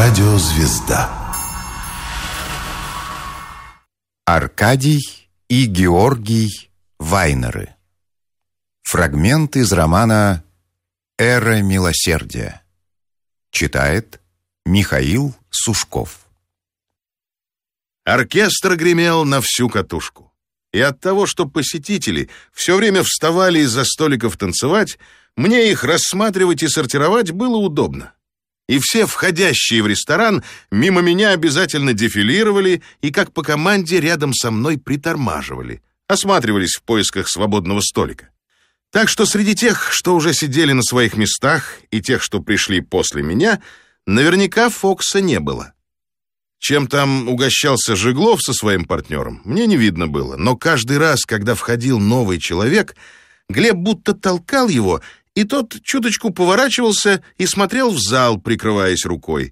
Радиозвезда. Аркадий и Георгий Вайнеры. Фрагмент из романа «Эра милосердия». Читает Михаил Сушков. Оркестр гремел на всю катушку. И от того, что посетители все время вставали из-за столиков танцевать, мне их рассматривать и сортировать было удобно. И все входящие в ресторан мимо меня обязательно дефилировали и, как по команде, рядом со мной притормаживали, осматривались в поисках свободного столика. Так что среди тех, что уже сидели на своих местах, и тех, что пришли после меня, наверняка Фокса не было. Чем там угощался Жиглов со своим партнером, мне не видно было, но каждый раз, когда входил новый человек, Глеб будто толкал его, и тот чуточку поворачивался и смотрел в зал, прикрываясь рукой.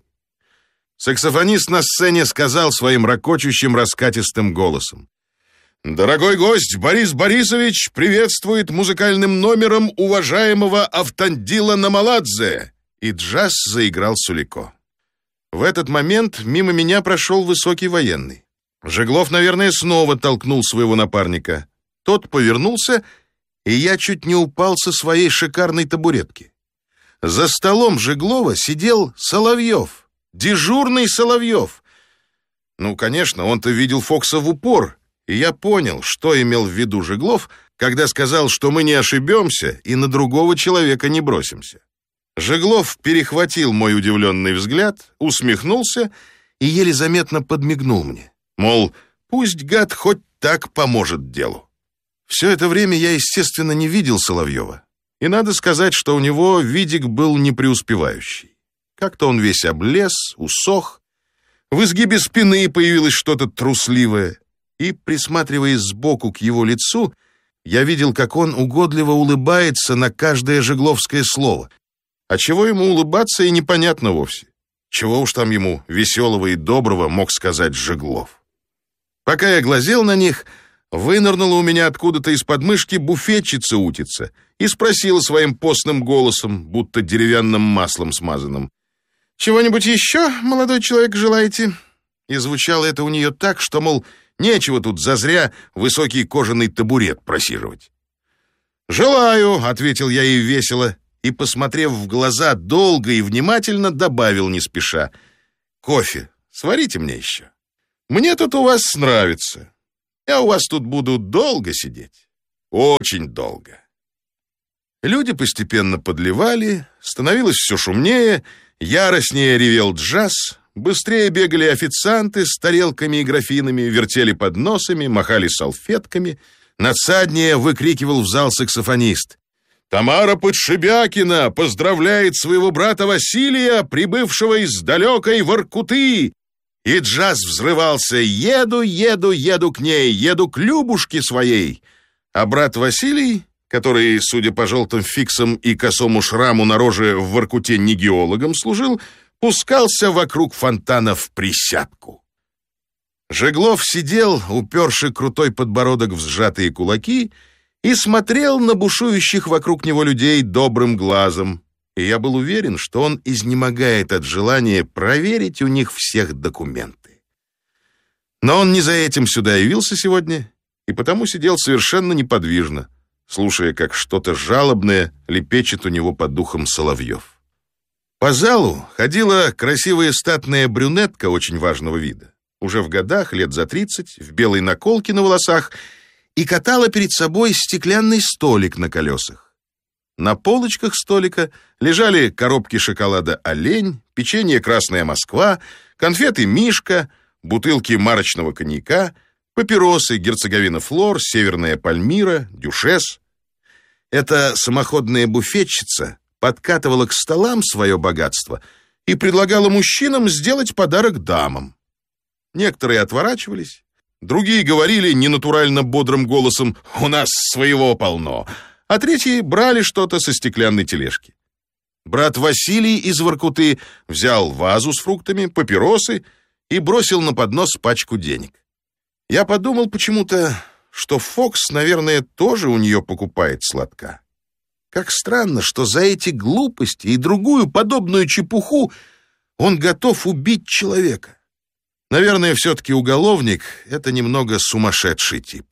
Саксофонист на сцене сказал своим ракочущим раскатистым голосом: «Дорогой гость Борис Борисович приветствует музыкальным номером уважаемого Автандила Намаладзе!» И джаз заиграл Сулико. В этот момент мимо меня прошел высокий военный. Жиглов, наверное, снова толкнул своего напарника. Тот повернулся, и я чуть не упал со своей шикарной табуретки. За столом Жиглова сидел Соловьев, дежурный Соловьев. Ну, конечно, он-то видел Фокса в упор, и я понял, что имел в виду Жиглов, когда сказал, что мы не ошибемся и на другого человека не бросимся. Жиглов перехватил мой удивленный взгляд, усмехнулся и еле заметно подмигнул мне. Мол, пусть гад хоть так поможет делу. Все это время я, естественно, не видел Соловьева. И надо сказать, что у него видик был не преуспевающий. Как-то он весь облез, усох. В изгибе спины появилось что-то трусливое. И, присматриваясь сбоку к его лицу, я видел, как он угодливо улыбается на каждое жигловское слово. А чего ему улыбаться, и непонятно вовсе. Чего уж там ему веселого и доброго мог сказать Жиглов. Пока я глазел на них, вынырнула у меня откуда-то из подмышки буфетчица-утица и спросила своим постным голосом, будто деревянным маслом смазанным: «Чего-нибудь еще, молодой человек, желаете?» И звучало это у нее так, что, мол, нечего тут зазря высокий кожаный табурет просиживать. «Желаю», — ответил я ей весело, и, посмотрев в глаза долго и внимательно, добавил не спеша: «Кофе сварите мне еще. Мне тут у вас нравится. Я у вас тут буду долго сидеть. Очень долго». Люди постепенно подливали, становилось все шумнее, яростнее ревел джаз, быстрее бегали официанты с тарелками и графинами, вертели подносами, махали салфетками, надсаднее выкрикивал в зал саксофонист: «Тамара Подшибякина поздравляет своего брата Василия, прибывшего из далекой Воркуты!» И джаз взрывался: «Еду, еду, еду к ней, еду к Любушке своей!» А брат Василий, который, судя по желтым фиксам и косому шраму на роже, в Воркуте не геологом служил, пускался вокруг фонтана в присядку. Жиглов сидел, уперши крутой подбородок в сжатые кулаки, и смотрел на бушующих вокруг него людей добрым глазом, и я был уверен, что он изнемогает от желания проверить у них всех документы. Но он не за этим сюда явился сегодня, и потому сидел совершенно неподвижно, слушая, как что-то жалобное лепечет у него под духом Соловьев. По залу ходила красивая статная брюнетка очень важного вида, уже в годах, лет за 30, в белой наколке на волосах, и катала перед собой стеклянный столик на колесах. На полочках столика лежали коробки шоколада «Олень», печенье «Красная Москва», конфеты «Мишка», бутылки марочного коньяка, папиросы «Герцеговина Флор», «Северная Пальмира», «Дюшес». Эта самоходная буфетчица подкатывала к столам свое богатство и предлагала мужчинам сделать подарок дамам. Некоторые отворачивались, другие говорили ненатурально бодрым голосом: «У нас своего полно», а третьи брали что-то со стеклянной тележки. Брат Василий из Воркуты взял вазу с фруктами, папиросы и бросил на поднос пачку денег. Я подумал почему-то, что Фокс, наверное, тоже у нее покупает сладка. Как странно, что за эти глупости и другую подобную чепуху Он готов убить человека. Наверное, все-таки уголовник — это немного сумасшедший тип.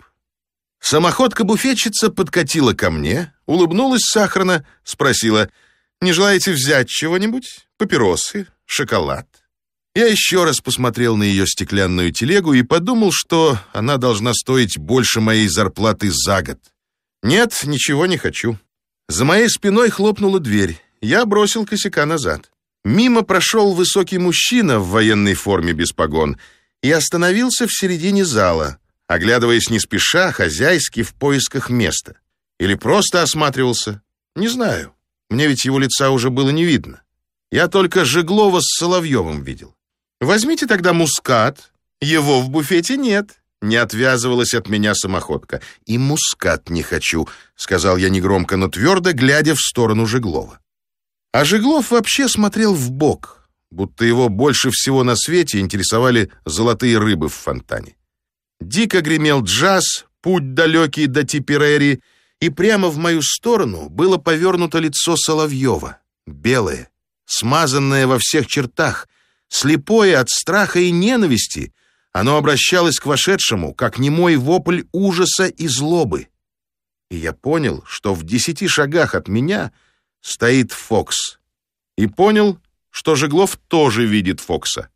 Самоходка-буфетчица подкатила ко мне, улыбнулась сахарно, спросила: «Не желаете взять чего-нибудь? Папиросы? Шоколад?» Я еще раз посмотрел на ее стеклянную телегу и подумал, что она должна стоить больше моей зарплаты за год. «Нет, ничего не хочу». За моей спиной хлопнула дверь. Я бросил косяка назад. Мимо прошел высокий мужчина в военной форме без погон и остановился в середине зала, оглядываясь не спеша, хозяйски, в поисках места. Или просто осматривался. Не знаю. Мне ведь его лица уже было не видно. Я только Жеглова с Соловьевым видел. «Возьмите тогда мускат. Его в буфете нет». Не отвязывалась от меня самоходка. «И мускат не хочу», — сказал я негромко, но твердо, глядя в сторону Жеглова. А Жеглов вообще смотрел вбок, будто его больше всего на свете интересовали золотые рыбы в фонтане. Дико гремел джаз, путь далекий до Типперери, и прямо в мою сторону было повернуто лицо Соловьева, белое, смазанное во всех чертах, слепое от страха и ненависти. Оно обращалось к вошедшему, как немой вопль ужаса и злобы. И я понял, что в 10 шагах от меня стоит Фокс. И понял, что Жеглов тоже видит Фокса.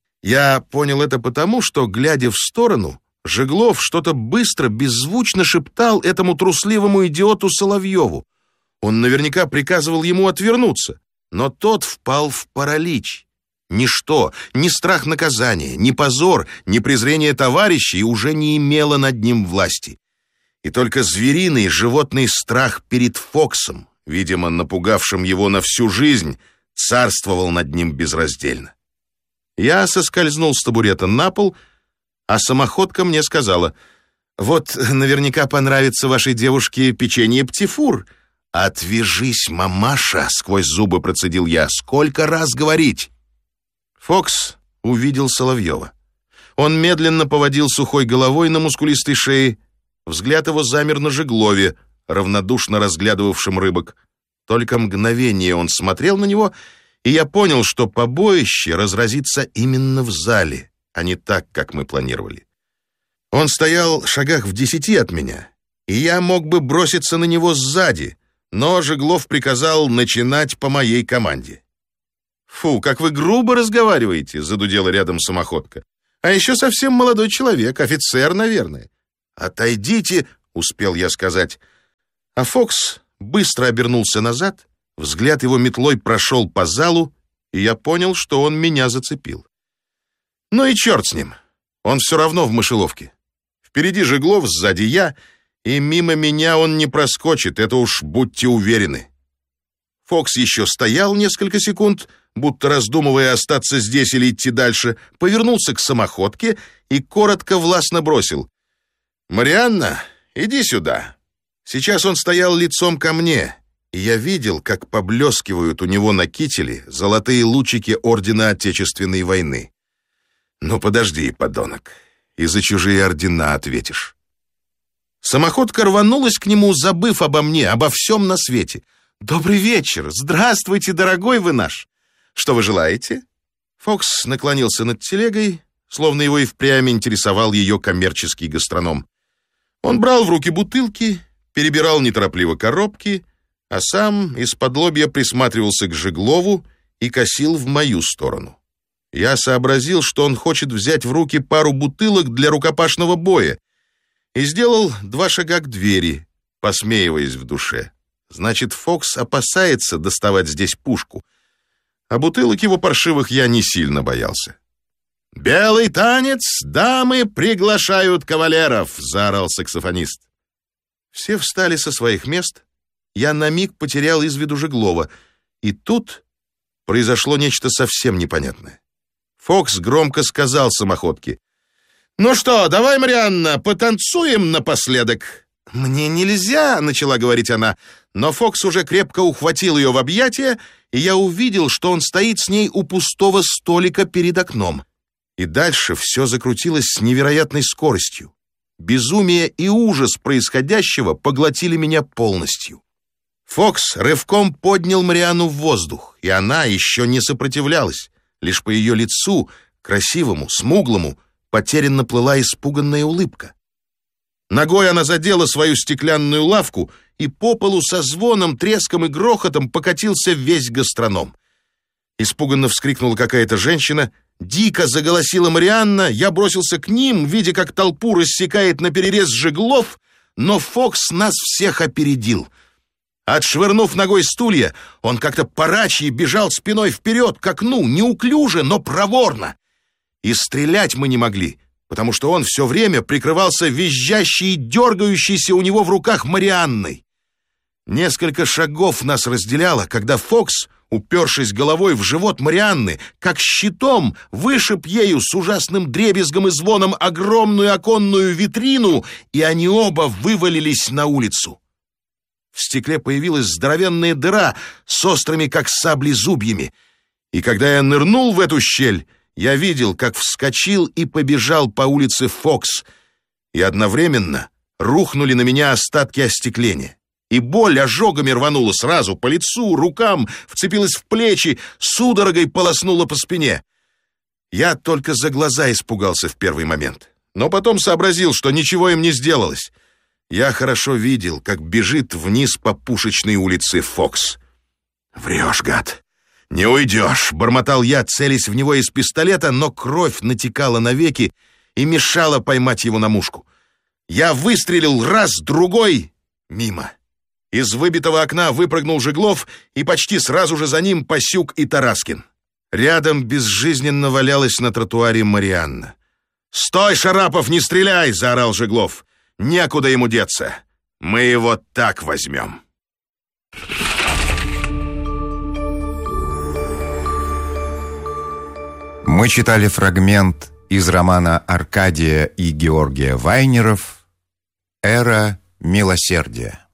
Я понял это потому, что, глядя в сторону, Жеглов что-то быстро, беззвучно шептал этому трусливому идиоту Соловьеву. Он наверняка приказывал ему отвернуться, но тот впал в паралич. Ничто, ни страх наказания, ни позор, ни презрение товарищей уже не имело над ним власти. И только звериный животный страх перед Фоксом, видимо, напугавшим его на всю жизнь, царствовал над ним безраздельно. Я соскользнул с табурета на пол, а самоходка мне сказала: «Вот наверняка понравится вашей девушке печенье птифур». «Отвяжись, мамаша!» — сквозь зубы процедил я. «Сколько раз говорить?» Фокс увидел Соловьева. Он медленно поводил сухой головой на мускулистой шее. Взгляд его замер на Жеглове, равнодушно разглядывавшем рыбок. Только мгновение он смотрел на него, и я понял, что побоище разразится именно в зале, а не так, как мы планировали. Он стоял в шагах в 10 от меня, и я мог бы броситься на него сзади, но Жеглов приказал начинать по моей команде. «Фу, как вы грубо разговариваете», — задудела рядом самоходка. «А еще совсем молодой человек, офицер, наверное». «Отойдите», — успел я сказать. А Фокс быстро обернулся назад, взгляд его метлой прошел по залу, и я понял, что он меня зацепил. Ну и черт с ним, он все равно в мышеловке. Впереди Жеглов, сзади я, и мимо меня он не проскочит, это уж будьте уверены. Фокс еще стоял несколько секунд, будто раздумывая, остаться здесь или идти дальше, повернулся к самоходке и коротко властно бросил: «Марианна, иди сюда». Сейчас он стоял лицом ко мне, и я видел, как поблескивают у него на кителе золотые лучики ордена Отечественной войны. «Ну подожди, подонок, и за чужие ордена ответишь». Самоходка рванулась к нему, забыв обо мне, обо всем на свете. «Добрый вечер! Здравствуйте, дорогой вы наш! Что вы желаете?» Фокс наклонился над телегой, словно его и впрямь интересовал ее коммерческий гастроном. Он брал в руки бутылки, перебирал неторопливо коробки, а сам исподлобья присматривался к Жеглову и косил в мою сторону. Я сообразил, что он хочет взять в руки пару бутылок для рукопашного боя, и сделал 2 шага к двери, посмеиваясь в душе. Значит, Фокс опасается доставать здесь пушку, а бутылок его паршивых я не сильно боялся. «Белый танец, дамы приглашают кавалеров!» — заорал саксофонист. Все встали со своих мест. Я на миг потерял из виду Жеглова, и тут произошло нечто совсем непонятное. Фокс громко сказал самоходке: «Ну что, давай, Марианна, потанцуем напоследок». «Мне нельзя», — начала говорить она, но Фокс уже крепко ухватил ее в объятия, и я увидел, что он стоит с ней у пустого столика перед окном. И дальше все закрутилось с невероятной скоростью. Безумие и ужас происходящего поглотили меня полностью. Фокс рывком поднял Марианну в воздух, и она еще не сопротивлялась. Лишь по ее лицу, красивому, смуглому, потерянно плыла испуганная улыбка. Ногой она задела свою стеклянную лавку, и по полу со звоном, треском и грохотом покатился весь гастроном. Испуганно вскрикнула какая-то женщина, дико заголосила Марианна, я бросился к ним, видя, как толпу рассекает наперерез Жеглов, но Фокс нас всех опередил. Отшвырнув ногой стулья, он как-то по-рачьи бежал спиной вперед к окну, неуклюже, но проворно. И стрелять мы не могли, потому что он все время прикрывался визжащей и дергающейся у него в руках Марианной. Несколько шагов нас разделяло, когда Фокс, упершись головой в живот Марианны, как щитом вышиб ею с ужасным дребезгом и звоном огромную оконную витрину, и они оба вывалились на улицу. В стекле появилась здоровенная дыра с острыми, как сабли, зубьями, и когда я нырнул в эту щель, я видел, как вскочил и побежал по улице Фокс, и одновременно рухнули на меня остатки остекления. И боль ожогами рванула сразу по лицу, рукам, вцепилась в плечи, судорогой полоснула по спине. Я только за глаза испугался в первый момент, но потом сообразил, что ничего им не сделалось. Я хорошо видел, как бежит вниз по Пушечной улице Фокс. «Врешь, гад! Не уйдешь!» — бормотал я, целясь в него из пистолета, но кровь натекала на веки и мешала поймать его на мушку. Я выстрелил раз, другой — мимо. Из выбитого окна выпрыгнул Жеглов, и почти сразу же за ним Пасюк и Тараскин. Рядом безжизненно валялась на тротуаре Марианна. «Стой, Шарапов, не стреляй!» — заорал Жеглов. «Некуда ему деться. Мы его так возьмем». Мы читали фрагмент из романа Аркадия и Георгия Вайнеров «Эра милосердия».